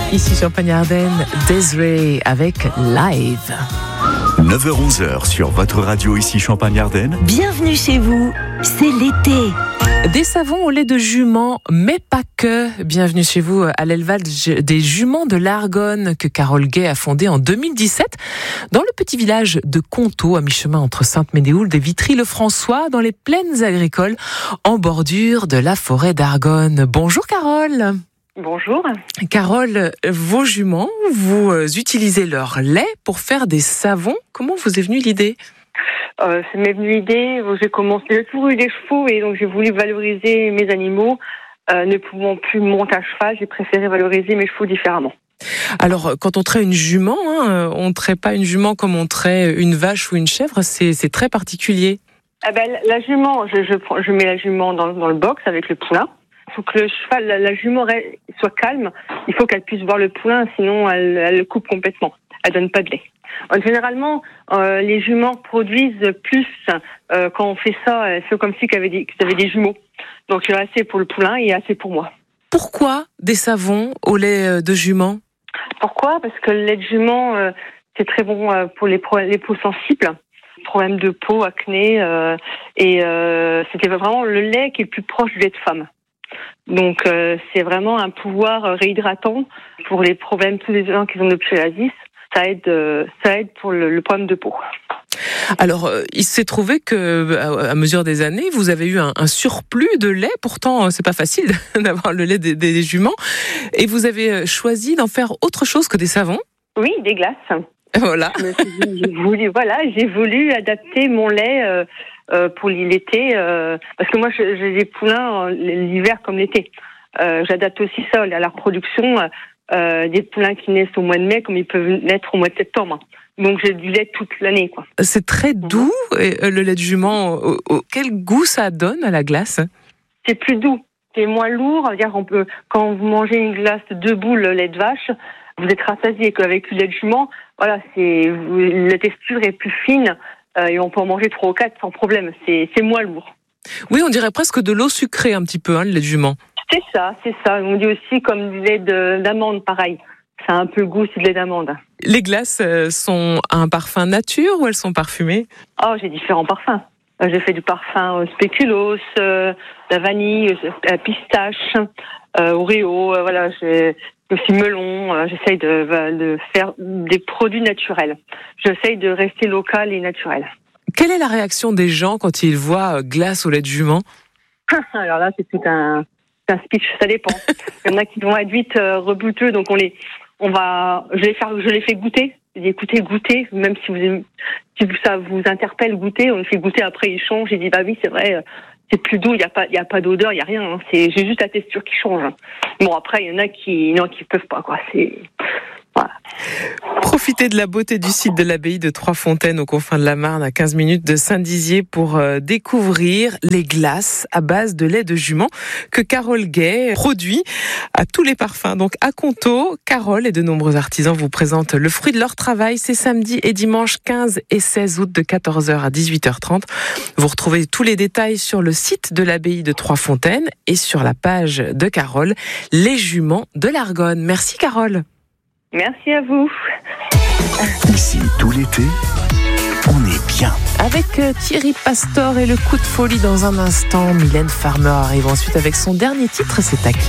Ici Champagne-Ardenne, Desiree avec Live. 9h-11h sur votre radio ici Champagne-Ardenne. Bienvenue chez vous, c'est l'été. Des savons au lait de jument, mais pas que. Bienvenue chez vous à l'élevage des juments de l'Argonne que Carole Gay a fondé en 2017 dans le petit village de Conto, à mi-chemin entre Sainte-Ménéhould et Vitry-le-François, dans les plaines agricoles en bordure de la forêt d'Argonne. Bonjour Carole. Bonjour. Carole, vos juments, vous utilisez leur lait pour faire des savons. Comment vous est venue l'idée ? C'est m'est venue l'idée, j'ai toujours eu des chevaux et donc j'ai voulu valoriser mes animaux. Ne pouvant plus monter à cheval, j'ai préféré valoriser mes chevaux différemment. Alors, quand on traite une jument, on ne traite pas une jument comme on traite une vache ou une chèvre, c'est très particulier. La jument, je mets la jument dans le box avec le poulain. Il faut que le cheval, la jument soit calme. Il faut qu'elle puisse voir le poulain, sinon elle le coupe complètement. Elle donne pas de lait. Généralement, les juments produisent plus quand on fait ça. C'est comme si qu'ils avaient des jumeaux. Donc il y a assez pour le poulain et assez pour moi. Pourquoi des savons au lait de jument ? Pourquoi ? Parce que le lait de jument, c'est très bon pour les peaux sensibles, problèmes de peau, acné, et c'était vraiment le lait qui est le plus proche du lait de femme. Donc c'est vraiment un pouvoir réhydratant pour les problèmes, tous les gens qui ont de psoriasis. Ça aide pour le problème de peau. Alors, il s'est trouvé que, à mesure des années, vous avez eu un surplus de lait. Pourtant, c'est pas facile d'avoir le lait des juments. Et vous avez choisi d'en faire autre chose que des savons. Oui, des glaces. Voilà. J'ai voulu adapter mon lait pour l'été, parce que moi, j'ai des poulains l'hiver comme l'été. J'adapte aussi ça à la reproduction. Des poulains qui naissent au mois de mai comme ils peuvent naître au mois de septembre. Donc j'ai du lait toute l'année, quoi. C'est très doux, le lait de jument. Quel goût ça donne à la glace ? C'est plus doux, c'est moins lourd. C'est-à-dire quand vous mangez une glace de 2 boules lait de vache, vous êtes rassasié. Avec le lait de jument, voilà, la texture est plus fine et on peut en manger 3 ou 4 sans problème. C'est moins lourd. Oui, on dirait presque de l'eau sucrée un petit peu, le lait de jument. C'est ça. On dit aussi comme du lait d'amande, pareil. Ça a un peu le goût aussi de lait d'amande. Les glaces sont à un parfum nature ou elles sont parfumées ? Oh, j'ai différents parfums. J'ai fait du parfum spéculoos, la vanille, pistache, Oreo, voilà. J'ai aussi melon. J'essaye de faire des produits naturels. J'essaye de rester local et naturel. Quelle est la réaction des gens quand ils voient glace au lait de jument ? Alors là, c'est tout un speech, ça dépend. Il y en a qui vont être vite rebouteux, donc je les fais goûter. Écoutez, goûter, même si ça vous interpelle, goûter, on le fait goûter, après ils changent, j'ai dit bah oui, c'est vrai, c'est plus doux, il y a pas d'odeur, il y a rien, j'ai juste la texture qui change. Bon, après il y en a qui peuvent pas, quoi, voilà. Profitez de la beauté du site de l'abbaye de Trois-Fontaines aux confins de la Marne, à 15 minutes de Saint-Dizier, pour découvrir les glaces à base de lait de jument que Carole Gay produit à tous les parfums. Donc à Conto, Carole et de nombreux artisans vous présentent le fruit de leur travail. C'est samedi et dimanche 15 et 16 août de 14h à 18h30. Vous retrouvez tous les détails sur le site de l'abbaye de Trois-Fontaines et sur la page de Carole, les juments de l'Argonne. Merci Carole. Merci à vous. Ici, tout l'été, on est bien. Avec Thierry Pastor et le coup de folie dans un instant, Mylène Farmer arrive ensuite avec son dernier titre, c'est à qui ?